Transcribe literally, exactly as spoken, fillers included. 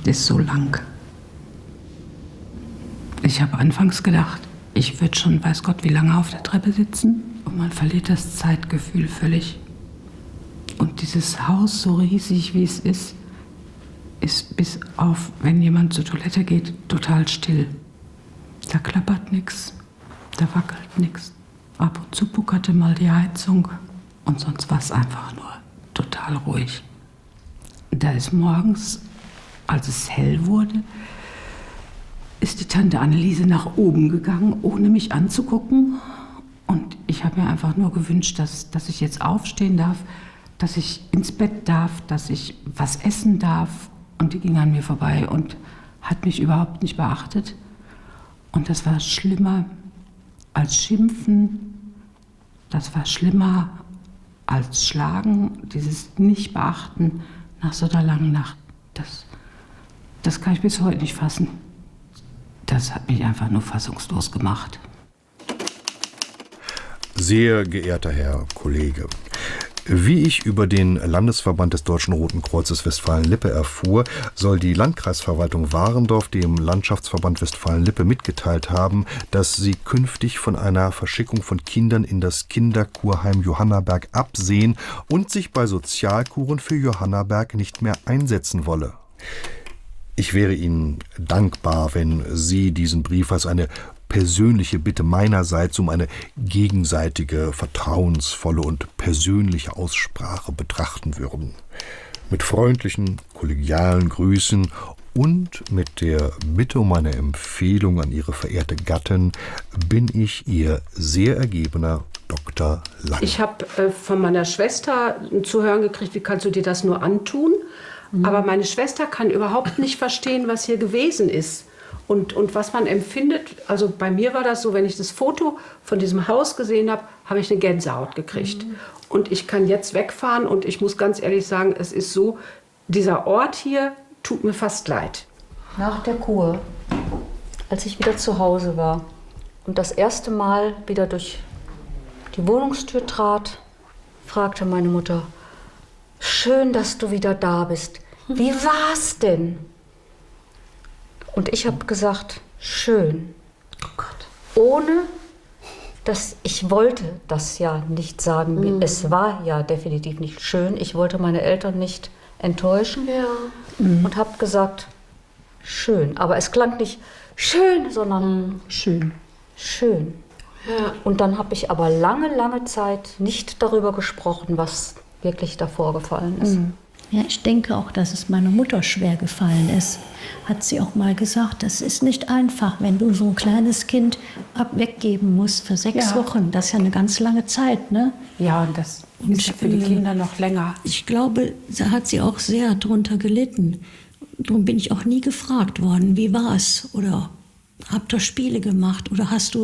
ist so lang. Ich habe anfangs gedacht, ich würde schon, weiß Gott, wie lange auf der Treppe sitzen. Und man verliert das Zeitgefühl völlig. Und dieses Haus, so riesig wie es ist, ist bis auf, wenn jemand zur Toilette geht, total still. Da klappert nichts, da wackelt nichts. Ab und zu puckerte mal die Heizung und sonst war es einfach nur total ruhig. Da ist morgens, als es hell wurde, ist die Tante Anneliese nach oben gegangen, ohne mich anzugucken. Und ich habe mir einfach nur gewünscht, dass, dass ich jetzt aufstehen darf, dass ich ins Bett darf, dass ich was essen darf. Und die ging an mir vorbei und hat mich überhaupt nicht beachtet. Und das war schlimmer als Schimpfen, das war schlimmer als Schlagen, dieses Nicht-Beachten nach so einer langen Nacht. Das, das kann ich bis heute nicht fassen. Das hat mich einfach nur fassungslos gemacht. Sehr geehrter Herr Kollege, wie ich über den Landesverband des Deutschen Roten Kreuzes Westfalen-Lippe erfuhr, soll die Landkreisverwaltung Warendorf dem Landschaftsverband Westfalen-Lippe mitgeteilt haben, dass sie künftig von einer Verschickung von Kindern in das Kinderkurheim Johannaberg absehen und sich bei Sozialkuren für Johannaberg nicht mehr einsetzen wolle. Ich wäre Ihnen dankbar, wenn Sie diesen Brief als eine persönliche Bitte meinerseits um eine gegenseitige, vertrauensvolle und persönliche Aussprache betrachten würden. Mit freundlichen, kollegialen Grüßen und mit der Bitte um eine Empfehlung an Ihre verehrte Gattin bin ich Ihr sehr ergebener Doktor Lang. Ich habe äh, von meiner Schwester zu hören gekriegt, wie kannst du dir das nur antun? Mhm. Aber meine Schwester kann überhaupt nicht verstehen, was hier gewesen ist. Und, und was man empfindet, also bei mir war das so, wenn ich das Foto von diesem Haus gesehen habe, habe ich eine Gänsehaut gekriegt. Mhm. Und ich kann jetzt wegfahren und ich muss ganz ehrlich sagen, es ist so, dieser Ort hier tut mir fast leid. Nach der Kur, als ich wieder zu Hause war und das erste Mal wieder durch die Wohnungstür trat, fragte meine Mutter, schön, dass du wieder da bist. Wie war's denn? Und ich habe gesagt, schön. Oh Gott. Ohne, dass ich wollte das ja nicht sagen. Mhm. Es war ja definitiv nicht schön. Ich wollte meine Eltern nicht enttäuschen. Ja. Mhm. Und habe gesagt, schön. Aber es klang nicht schön, sondern mhm. schön. Schön. Ja. Und dann habe ich aber lange, lange Zeit nicht darüber gesprochen, was wirklich da vorgefallen ist. Mhm. Ja, ich denke auch, dass es meiner Mutter schwer gefallen ist. Hat sie auch mal gesagt, das ist nicht einfach, wenn du so ein kleines Kind ab weggeben musst für sechs Ja. Wochen. Das ist ja eine ganz lange Zeit, ne? Ja, und das Und, ist für die äh, Kinder noch länger. Ich glaube, da hat sie auch sehr drunter gelitten. Darum bin ich auch nie gefragt worden, wie war's? Oder habt ihr Spiele gemacht? Oder hast du